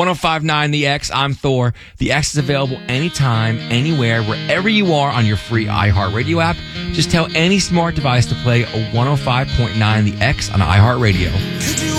1059 The X. I'm Thor. The X is available anytime, anywhere, wherever you are on your free iHeartRadio app. Just tell any smart device to play a 105.9 The X on iHeartRadio.